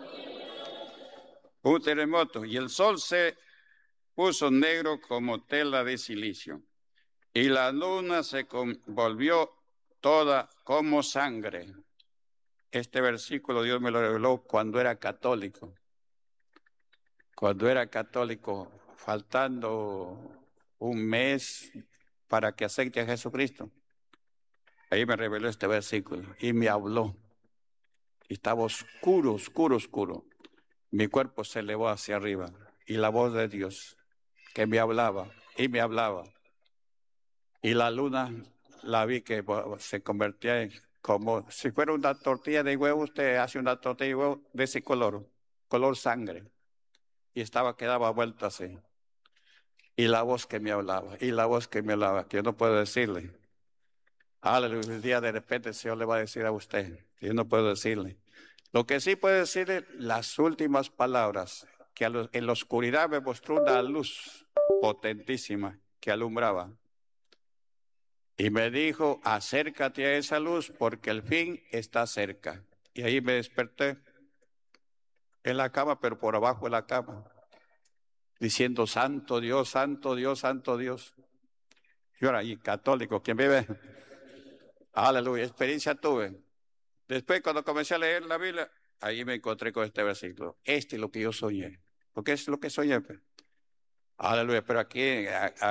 Un terremoto y el sol se puso negro como tela de silicio y la luna se volvió toda como sangre. Este versículo Dios me lo reveló cuando era católico. Cuando era católico, faltando un mes para que acepte a Jesucristo. Ahí me reveló este versículo y me habló. Y estaba oscuro, oscuro, oscuro. Mi cuerpo se elevó hacia arriba y la voz de Dios que me hablaba y me hablaba. Y la luna la vi que se convertía en como si fuera una tortilla de huevo. Usted hace una tortilla de huevo de ese color sangre. Y quedaba vuelta así. Y la voz que me hablaba, y la voz que me hablaba, que yo no puedo decirle. Aleluya, el día de repente el Señor le va a decir a usted, que yo no puedo decirle. Lo que sí puedo decirle, las últimas palabras, que en la oscuridad me mostró una luz potentísima que alumbraba. Y me dijo, acércate a esa luz porque el fin está cerca. Y ahí me desperté en la cama, pero por abajo de la cama, diciendo, santo Dios, santo Dios, santo Dios. Y ahora, y católico, ¿quién vive? Aleluya, experiencia tuve. Después, cuando comencé a leer la Biblia, ahí me encontré con este versículo. Este es lo que yo soñé. Porque es lo que soñé. Pues. Aleluya, pero aquí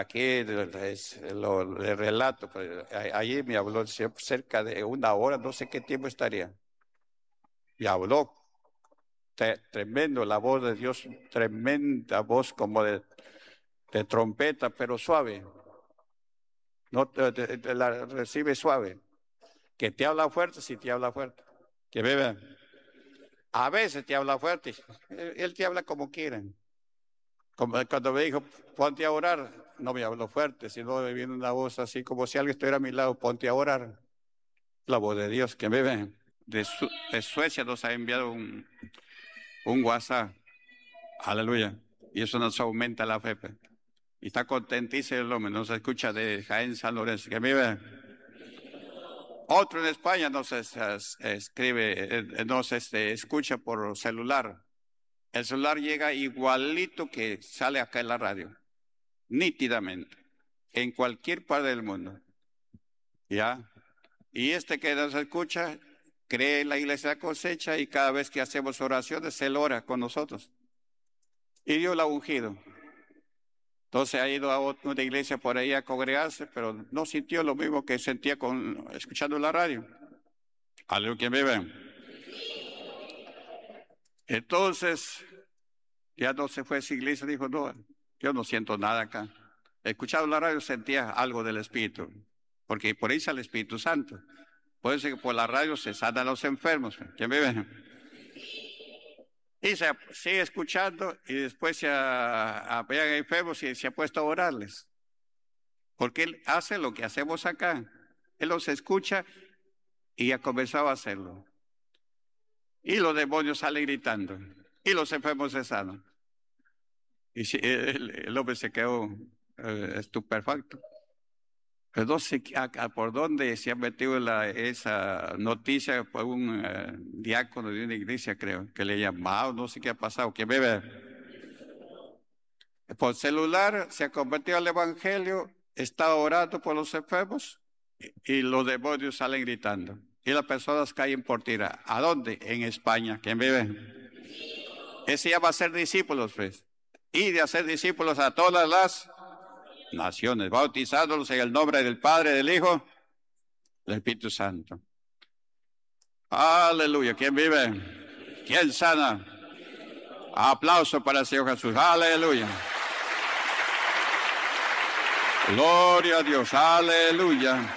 le relato. Pues, allí me habló cerca de una hora, no sé qué tiempo estaría. Y habló. Tremendo, la voz de Dios, tremenda voz como de trompeta, pero suave. No la recibe suave. Que te habla fuerte, sí te habla fuerte. Que bebe. A veces te habla fuerte. Él te habla como quieren. Como cuando me dijo, ponte a orar, no me habló fuerte, sino me viene una voz así como si alguien estuviera a mi lado, ponte a orar. La voz de Dios que bebe. De Suecia nos ha enviado un WhatsApp. Aleluya. Y eso nos aumenta la fe. Y está contentísimo el hombre, nos escucha de Jaén San Lorenzo. Que vive. Otro en España nos escribe, nos escucha por celular. El celular llega igualito que sale acá en la radio, nítidamente, en cualquier parte del mundo. ¿Ya? Y este que nos escucha cree en la iglesia Cosecha y cada vez que hacemos oraciones, él ora con nosotros. Y Dios la ha ungido. Entonces ha ido a otra iglesia por ahí a congregarse, pero no sintió lo mismo que sentía escuchando la radio. Aleluya, ¿quién vive? Entonces, ya no se fue a esa iglesia, dijo, no, yo no siento nada acá. Escuchando la radio sentía algo del Espíritu, porque por ahí sale el Espíritu Santo. Puede ser que por la radio se sanan los enfermos. ¿Quién vive? Y se sigue escuchando y después se vean enfermos y se ha puesto a orarles. Porque él hace lo que hacemos acá. Él los escucha y ha comenzado a hacerlo. Y los demonios salen gritando. Y los enfermos se sanan. Y el hombre se quedó estupefacto. Pero no sé por dónde se ha metido esa noticia por un diácono de una iglesia, creo, que le llamaba, no sé qué ha pasado, que bebe. Por celular se ha convertido al evangelio, está orando por los enfermos y los demonios salen gritando. Y las personas caen por tierra. ¿A dónde? En España. ¿Quién vive? Ese llama a ser discípulos, pues. Y de hacer discípulos a todas las naciones, bautizándolos en el nombre del Padre, del Hijo, del Espíritu Santo. Aleluya. ¿Quién vive? ¿Quién sana? Aplauso para el Señor Jesús. Aleluya. Gloria a Dios. Aleluya.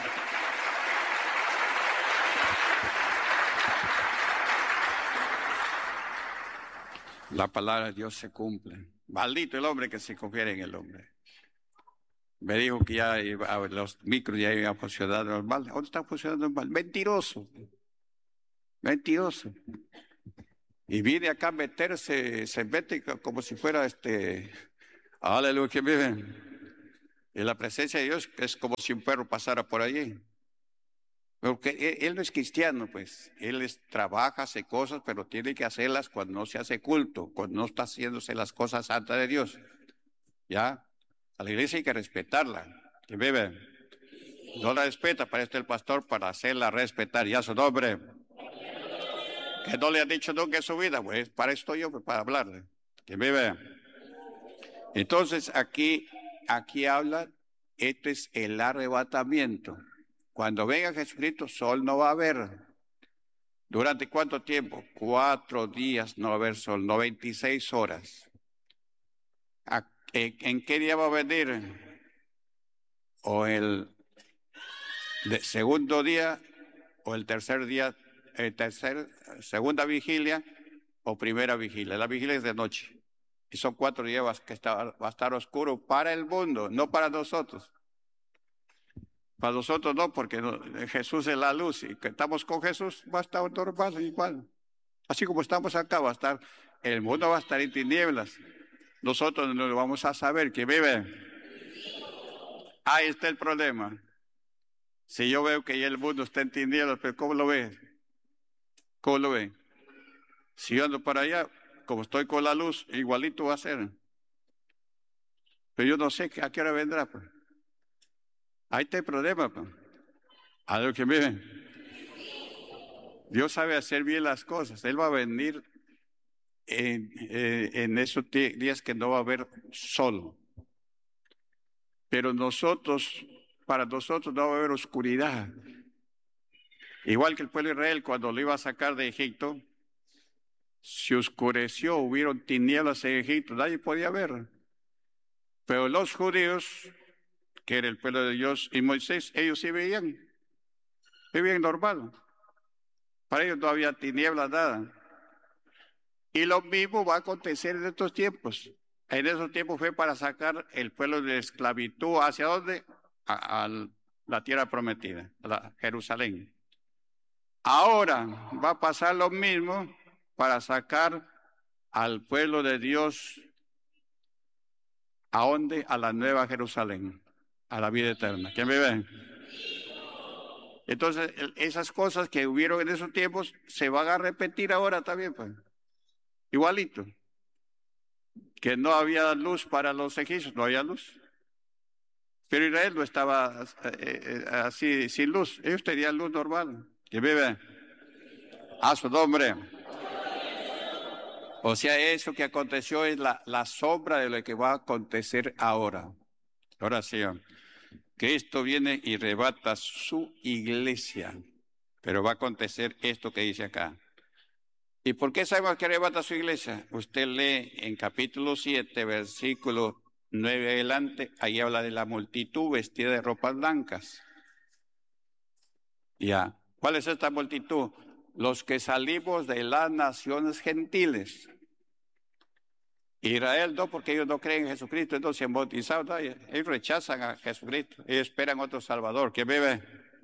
La palabra de Dios se cumple. Maldito el hombre que se confiere en el hombre. Me dijo que ya los micros ya iban a funcionar normal. ¿Dónde está funcionando normal? Mentiroso, mentiroso. Y viene acá a meterse, se mete como si fuera aleluya, que viven. En la presencia de Dios es como si un perro pasara por allí. Porque él no es cristiano, pues. Trabaja, hace cosas, pero tiene que hacerlas cuando no se hace culto, cuando no está haciéndose las cosas santas de Dios. ¿Ya? A la iglesia hay que respetarla. Que vive. No la respeta, para esto el pastor, para hacerla respetar. Ya su nombre. Que no le ha dicho nunca en su vida, pues para esto yo, pues, para hablarle. Que vive. Entonces aquí habla, este es el arrebatamiento. Cuando venga Jesucristo, sol no va a haber. ¿Durante cuánto tiempo? 4 días no va a haber sol, 96 horas. ¿En qué día va a venir? O el segundo día, o el tercer día, segunda vigilia, o primera vigilia. La vigilia es de noche. Y son 4 días que va a estar oscuro para el mundo, no para nosotros. Para nosotros no, porque Jesús es la luz y que estamos con Jesús va a estar normal, igual. Así como estamos acá, el mundo va a estar en tinieblas. Nosotros no lo vamos a saber que vive. Ahí está el problema. Si yo veo que ya el mundo está en tinieblas, pero ¿cómo lo ve? ¿Cómo lo ve? Si yo ando para allá, como estoy con la luz, igualito va a ser. Pero yo no sé a qué hora vendrá, pues. Ahí está el problema, pues. A lo que miren. Dios sabe hacer bien las cosas. Él va a venir en esos días que no va a haber sol. Pero para nosotros no va a haber oscuridad. Igual que el pueblo de Israel cuando lo iba a sacar de Egipto, se oscureció, hubieron tinieblas en Egipto, nadie podía ver. Pero los judíos, que era el pueblo de Dios y Moisés, ellos sí vivían normal. Para ellos no había tinieblas, nada. Y lo mismo va a acontecer en estos tiempos. En esos tiempos fue para sacar el pueblo de esclavitud. ¿Hacia dónde? A la tierra prometida, a Jerusalén. Ahora va a pasar lo mismo para sacar al pueblo de Dios. ¿A dónde? A la nueva Jerusalén, a la vida eterna. ¿Quién me ve? Entonces, esas cosas que hubieron en esos tiempos se van a repetir ahora también, pues. Igualito. Que no había luz para los egipcios, no había luz. Pero Israel no estaba así sin luz, ellos tenían luz normal. ¿Quién vive? A su nombre. O sea, eso que aconteció es la sombra de lo que va a acontecer ahora. Oración. Cristo viene y arrebata su iglesia. Pero va a acontecer esto que dice acá. ¿Y por qué sabemos que arrebata su iglesia? Usted lee en capítulo 7, versículo 9 adelante, ahí habla de la multitud vestida de ropas blancas. Ya. ¿Cuál es esta multitud? Los que salimos de las naciones gentiles. Israel no, porque ellos no creen en Jesucristo, entonces se han bautizado, ¿no? Ellos rechazan a Jesucristo, ellos esperan otro Salvador. ¿Quién vive?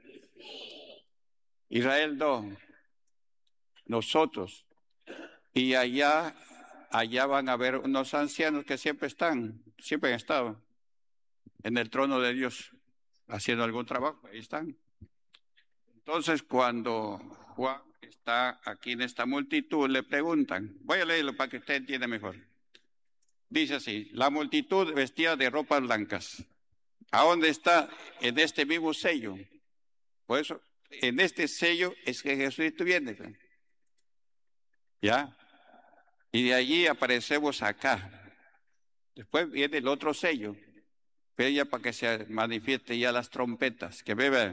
Israel no, nosotros. Y allá van a haber unos ancianos que siempre han estado en el trono de Dios, haciendo algún trabajo, ahí están. Entonces, cuando Juan está aquí en esta multitud, le preguntan, voy a leerlo para que usted entienda mejor. Dice así, la multitud vestida de ropas blancas. ¿A dónde está? En este mismo sello. Por eso, en este sello es que Jesucristo viene. ¿Ya? Y de allí aparecemos acá. Después viene el otro sello. Pero ya para que se manifieste ya las trompetas. Que beben.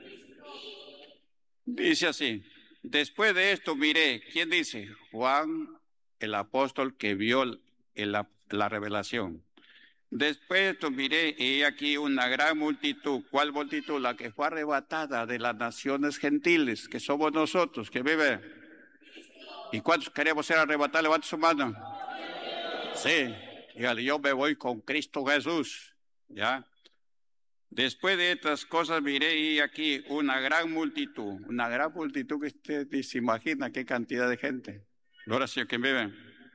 Dice así. Después de esto miré. ¿Quién dice? Juan, el apóstol que vio la revelación. Después de esto miré y aquí una gran multitud. ¿Cuál multitud? La que fue arrebatada de las naciones gentiles, que somos nosotros, que vive. ¿Y cuántos queremos ser arrebatados? Levanta su mano. Sí, dígale, yo me voy con Cristo Jesús. ¿Ya? Después de estas cosas miré y aquí una gran multitud que usted ni se imagina qué cantidad de gente. Gloria al Señor que vive,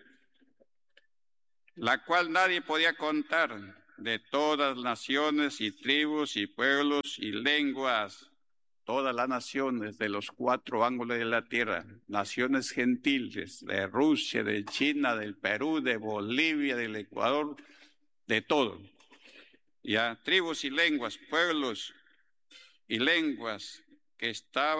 la cual nadie podía contar, de todas naciones y tribus y pueblos y lenguas, todas las naciones de los 4 ángulos de la tierra, naciones gentiles, de Rusia, de China, del Perú, de Bolivia, del Ecuador, de todo. Ya, tribus y lenguas, pueblos y lenguas que estaban